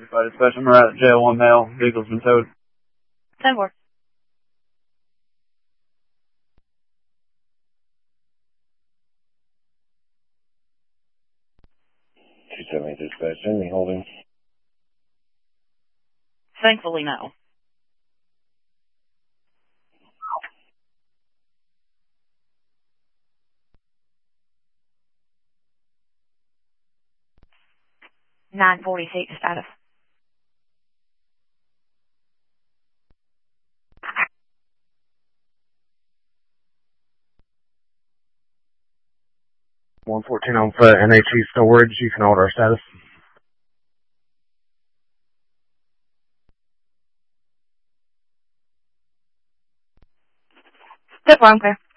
by dispatch. I'm at jail, one male. Vehicle's been towed. 10-4. Dispatch. Any holding? Thankfully, no. $946 status. $114 on foot, NHE storage. You can hold our status. Step 1, clear.